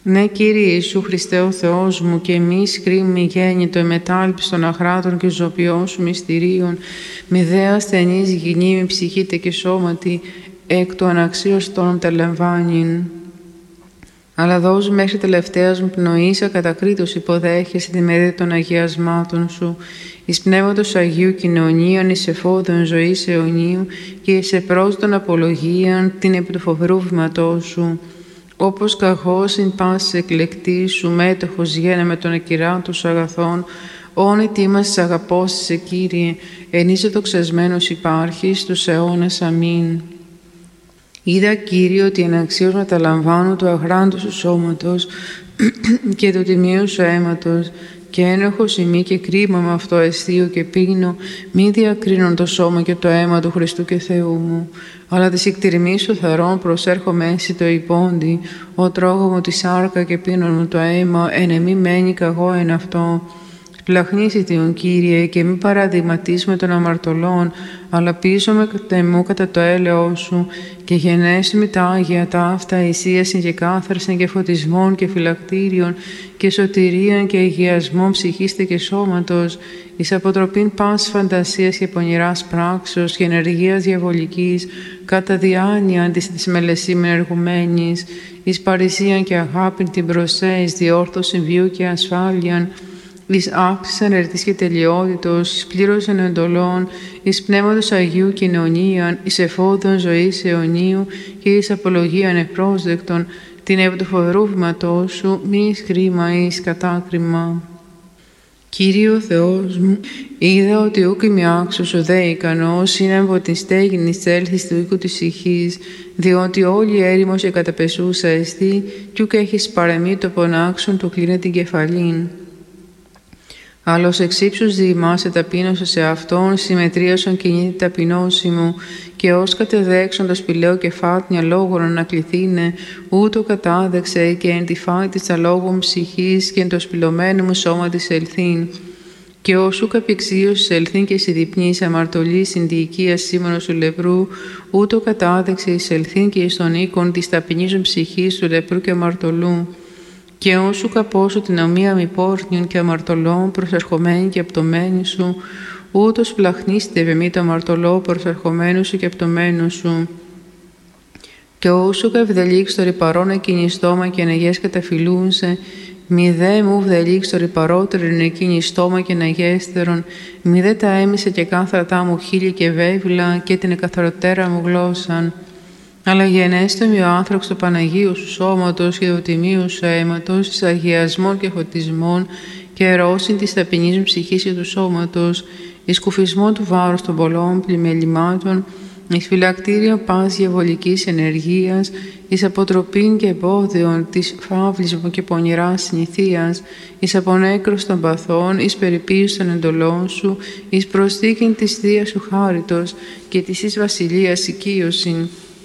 Ναι, Κύριε Ιησού Χριστέ ο Θεός μου, και εμείς κρίμη γέννητο εμετάληψη των αχράτων και ζωοποιών σου μυστηρίων, μη δε ασθενής γυνή, μη ψυχήτε και σώματι, εκ του αναξίωστον τελεμβάνειν. Αλλά δώσ' μέχρι τελευταίας μου πνοής ακατακρίτως υποδέχεσαι τη μερίδα των αγιασμάτων σου, εις πνεύματος Αγίου κοινωνίαν, εις εφόδων ζωής αιωνίου και εις επρόσδον απολογίαν την επί του φοβερού βήματός σου. Όπως καχώς ειν πάσης εκλεκτής σου μέτοχος γένε με τον ακυράτους αγαθών, όν ετοίμασης αγαπώσεις σε Κύριε, εν είσαι δοξασμένος υπάρχεις στους αιώνας. Αμήν. Είδα, Κύριε, ότι αναξίως μεταλαμβάνω του αγράντου σου σώματος και του τιμίου σου αίματος, και ένοχος ημί και κρίμα με αυτό αισθείο και πίνω, μη διακρίνον το σώμα και το αίμα του Χριστού και Θεού μου. Αλλά της εκτιρμής σου θερών προσέρχομαι εσύ το υπόντι, ο τρώγω μου τη σάρκα και πίνω μου το αίμα, εν εμή μένει καγώ εν αυτό. Πλαχνίσι Τον, Κύριε, και μη παραδειγματίς με των αμαρτωλών, αλλά πείσομαι τεμού κατά το έλεος σου, και γενέσου με τα Άγια ταύτα, εισίασιν και κάθαρσιν και φωτισμών και φυλακτήριων και σωτηρίων και αγιασμών ψυχήστε και σώματος, εις αποτροπήν πάσης φαντασίας και πονηράς πράξεως και ενεργείας διαβολικής, κατά διάνοιαν της μελεσίμεν εργουμένης, εις παρησίαν και αγάπην την προσέ, εις διόρθωσιν βίου και ασφάλειαν, εις αύξησαν ερτής και τελειότητος, εις πλήρωσαν εντολών, εις πνεύματος Αγίου κοινωνίαν, εις εφόδων ζωής αιωνίου και εις απολογίαν ευπρόσδεκτον, την επί του φοβερού βήματός σου, μη εις κρίμα εις κατάκριμα. Κύριε ο Θεός μου, είδα ότι ούκ είμαι άξιος ουδέ ικανός, είναι από την στέγην εισέλθεις του οίκου της ηχής, διότι όλη έρημος και καταπεσούσα εστί, κι ούκ έχεις παρεμεί το πονάξον του κλείνε την κεφαλήν. Άλλος εξ ύψους διημάσαι ταπείνωσε σε αυτόν, συμμετρίασον κινείται ταπεινώση μου, και ως κατεδέξον το σπηλαίο κεφάτνια λόγων ανακληθήνε, ούτω κατάδεξε και εν τη φάη της αλόγων ψυχής και εν το σπηλωμένο μου σώμα της ελθύν. Και όσου καπηξίως ελθύν και συδιπνής αμαρτωλής συν τη οικία σήμωνος του λεπρού, ούτω κατάδεξε εις ελθύν και εις τον οίκον της ταπεινίζων ψυχής του λεπρού και αμαρτωλού. Και όσου καπώσου την ομοία μη πόρνιων και αμαρτωλών προσερχομένη και απτωμένη σου, ούτως πλαχνίστε βεμή το αμαρτωλό προσερχομένου σου και απτωμένου σου. Και όσου καυδελίξ το ρηπαρόν εκείνη στόμα και αναγές καταφυλούνσε, μη δε μου βδελίξ το ρηπαρότερον εκείνη στόμα και αναγέστερον, μη δε τα έμισε και κάθρατά μου χείλη και βέβυλα και την εκαθαροτέρα μου γλώσσαν. Αλλά γενέστε με ο άνθρωπος του Παναγίου σου σώματος και του τιμίου σου αίματος, εις αγιασμών και φωτισμών και ερώσιν της ταπεινής μου ψυχής και του σώματος, εις κουφισμό του βάρους των πολλών πλημελημάτων, εις φυλακτήριο πας διαβολικής ενεργείας, εις αποτροπήν και εμπόδιων της φαύλης μου και πονηράς συνηθείας, εις απονέκρος των παθών, εις περιποίηση των εντολών σου, εις προσθήκην της Θείας σου χάριτος και της εις βασιλείας οικείωσιν.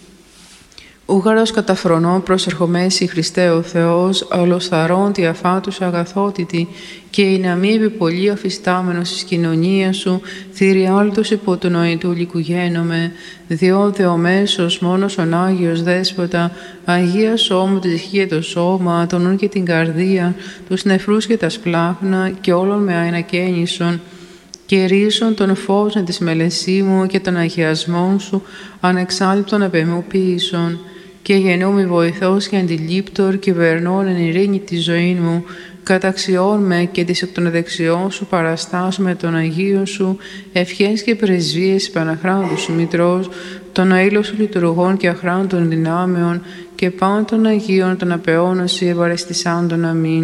Ούγαρος καταφρονών προσερχομέσι Χριστέ ο Θεός, ολοσθαρών τη αφάτους αγαθότητη, και η να μη επιπολή αφιστάμενος εις κοινωνία σου, θηριάλτος υπό του νοητού λικουγένομαι, διότι ο μέσος μόνος ον Άγιος Δέσποτα, Αγία σώμου τη ψυχή και το σώμα, τον νου και την καρδία, τους νεφρούς και τα σπλάχνα, και όλων με αενακαίνισον, και ρίσον των φόβων της μελεσίμου και των αγιασμών σου, ανεξάλληπτον απεμού ποιήσον. Και γεννούμαι βοηθός και αντιλήπτορ, κυβερνών εν ειρήνη τη ζωή μου, καταξιών με και της εκ των δεξιών σου παραστάσου με τον Αγίο σου, ευχές και πρεσβείες Παναχράντου σου Μητρός, των αήλων σου λειτουργών και αχράντων δυνάμεων, και πάνω των Αγίων των απεώνωση ευαρεστησάντων. Αμήν.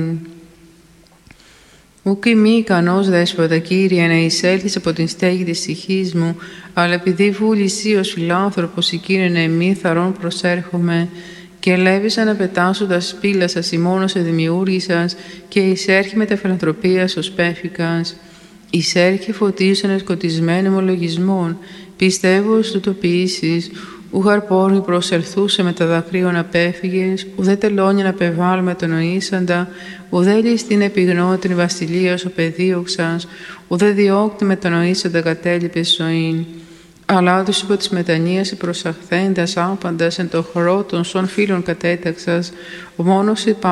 Ούκ μη ικανός Δέσποτα, Κύριε, να εισέλθεις από την στέγη της ψυχής μου, αλλά επειδή βούλησή ως φιλάνθρωπος εκείνεν εμεί θαρών προσέρχομαι, και ελεύησα να πετάσω τα σπήλα σας ημώνος σε δημιούργησας, και εισέρχει με τα φιλανθρωπίας ως πέφικας. Εισέρχει φωτίσον εσκοτισμένων ομολογισμών, πιστεύω ως τούτο ποιήσεις, ούγαρ πόρνη προσελθούσε με τα δακρύων απέφυγες, ουδέ τελώνει να πεβάλουμε τον οήσαντα, ουδέ ληστήν επιγνώτην βασιλείας ο παιδίωξας, ουδέ διώκτη με τον οήσαντα κατέλειπες ζωήν. Αλλά τους υπό της μετανοίας προσαχθέντας άπαντας εν το χορό των σων φίλων κατέταξας, μόνος